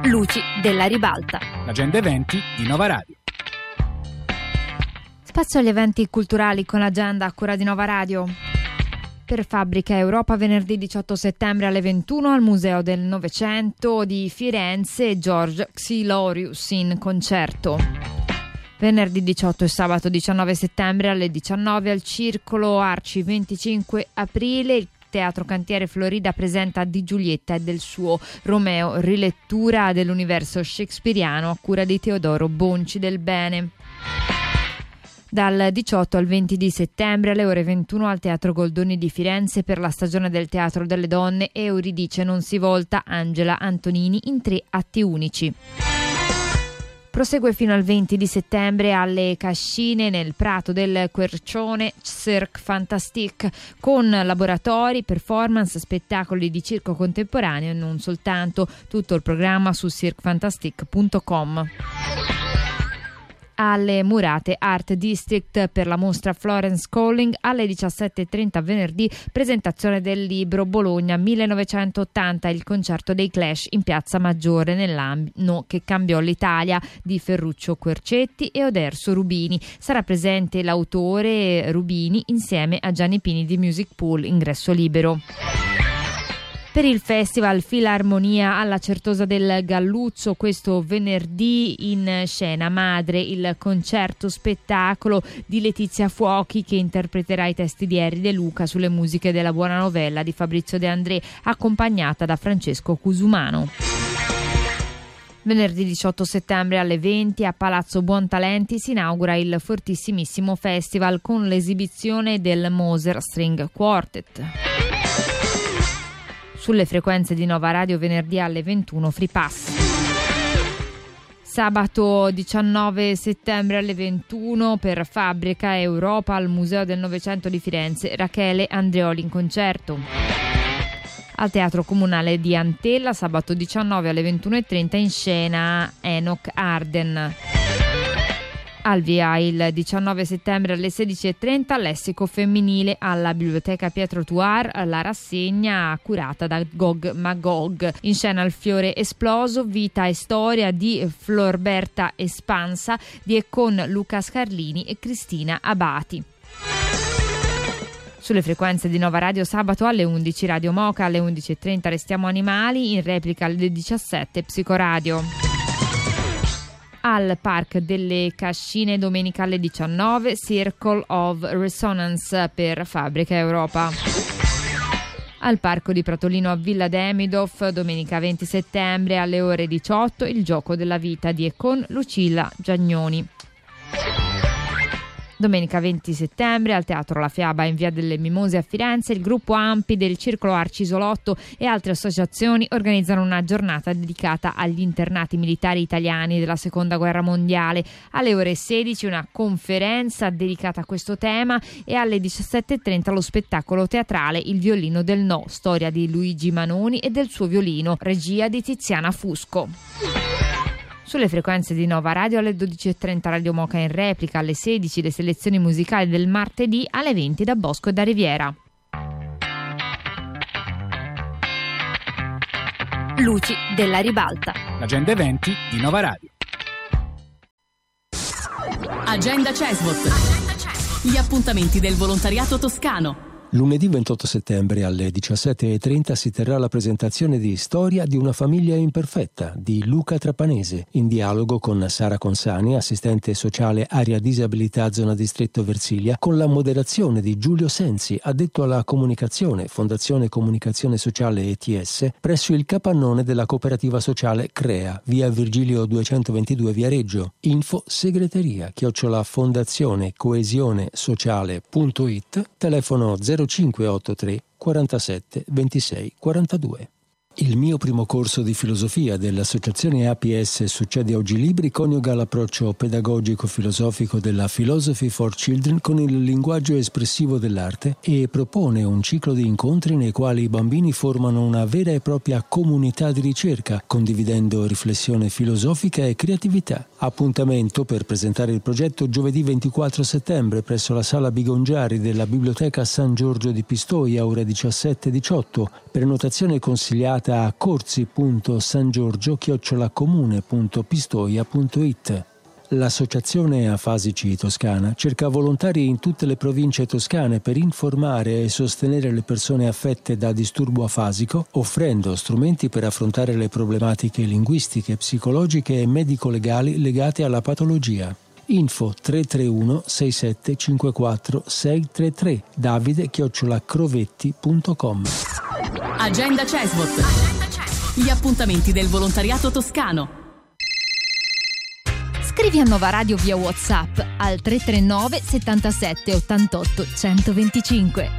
Luci della ribalta. L'agenda eventi di Nova Radio. Spazio agli eventi culturali con l'agenda a cura di Nova Radio. Per Fabbrica Europa venerdì 18 settembre alle 21 al Museo del Novecento di Firenze George Xilorius in concerto. Venerdì 18 e sabato 19 settembre alle 19 al Circolo Arci 25 aprile il Teatro Cantiere Florida presenta Di Giulietta e del suo Romeo, rilettura dell'universo shakespeariano a cura di Teodoro Bonci del Bene. Dal 18 al 20 di settembre alle ore 21 al Teatro Goldoni di Firenze per la stagione del Teatro delle Donne Euridice non si volta Angela Antonini in 3 atti unici. Prosegue fino al 20 di settembre alle Cascine nel Prato del Quercione Cirque Fantastique con laboratori, performance, spettacoli di circo contemporaneo e non soltanto. Tutto il programma su cirquefantastique.com. Alle Murate Art District per la mostra Florence Calling alle 17.30 venerdì presentazione del libro Bologna 1980, il concerto dei Clash in Piazza Maggiore nell'anno che cambiò l'Italia di Ferruccio Quercetti e Oderso Rubini. Sarà presente l'autore Rubini insieme a Gianni Pini di Music Pool, ingresso libero. Per il festival Filarmonia alla Certosa del Galluzzo questo venerdì in scena Madre, il concerto spettacolo di Letizia Fuochi che interpreterà i testi di Harry De Luca sulle musiche della Buona Novella di Fabrizio De André accompagnata da Francesco Cusumano. Venerdì 18 settembre alle 20 a Palazzo Buontalenti si inaugura il Fortissimissimo Festival con l'esibizione del Moser String Quartet. Sulle frequenze di Nova Radio venerdì alle 21 Free Pass. Sabato 19 settembre alle 21 per Fabbrica Europa al Museo del Novecento di Firenze Rachele Andreoli in concerto. Al Teatro Comunale di Antella sabato 19 alle 21.30 in scena Enoch Arden. Al via il 19 settembre alle 16.30 lessico femminile alla Biblioteca Pietro Tuar, la rassegna curata da Gog Magog. In scena Il fiore esploso, vita e storia di Florberta Espansa e con Luca Scarlini e Cristina Abati. Sulle frequenze di Nova Radio sabato alle 11 Radio Moca, alle 11.30 Restiamo Animali, in replica alle 17 Psicoradio. Al Park delle Cascine domenica alle 19 Circle of Resonance per Fabbrica Europa. Al Parco di Pratolino a Villa Demidov domenica 20 settembre alle ore 18 Il gioco della vita di e con Lucilla Giagnoni. Domenica 20 settembre al Teatro La Fiaba in Via delle Mimose a Firenze il gruppo Ampi del Circolo Arci Isolotto e altre associazioni organizzano una giornata dedicata agli internati militari italiani della Seconda Guerra Mondiale. Alle ore 16 una conferenza dedicata a questo tema e alle 17.30 lo spettacolo teatrale Il violino del no, storia di Luigi Manoni e del suo violino, regia di Tiziana Fusco. Sulle frequenze di Nova Radio alle 12.30 Radio Moca in replica, alle 16 le selezioni musicali del martedì, alle 20 da Bosco e da Riviera. Luci della ribalta. L'agenda eventi di Nova Radio. Agenda CESVOT. Gli appuntamenti del volontariato toscano. Lunedì 28 settembre alle 17.30 si terrà la presentazione di Storia di una famiglia imperfetta di Luca Trapanese, in dialogo con Sara Consani, assistente sociale area disabilità zona distretto Versilia, con la moderazione di Giulio Sensi, addetto alla comunicazione, Fondazione Comunicazione Sociale ETS, presso il capannone della cooperativa sociale CREA, via Virgilio 222 Viareggio. Info segreteria @fondazionecoesionesociale.it, telefono 0583 47 26 42. Il mio primo corso di filosofia dell'associazione APS Succede Oggi Libri coniuga l'approccio pedagogico-filosofico della Philosophy for Children con il linguaggio espressivo dell'arte e propone un ciclo di incontri nei quali i bambini formano una vera e propria comunità di ricerca, condividendo riflessione filosofica e creatività. Appuntamento per presentare il progetto giovedì 24 settembre presso la Sala Bigongiari della Biblioteca San Giorgio di Pistoia, ore 17-18. Prenotazione consigliata scritta a corsi.sangiorgio@comune.pistoia.it. L'Associazione Afasici Toscana cerca volontari in tutte le province toscane per informare e sostenere le persone affette da disturbo afasico, offrendo strumenti per affrontare le problematiche linguistiche, psicologiche e medico-legali legate alla patologia. Info 331 67 54 633 davide@crovetti.com. Agenda CESVOT. Gli appuntamenti del volontariato toscano. Scrivi a Nova Radio via WhatsApp al 339 77 88 125.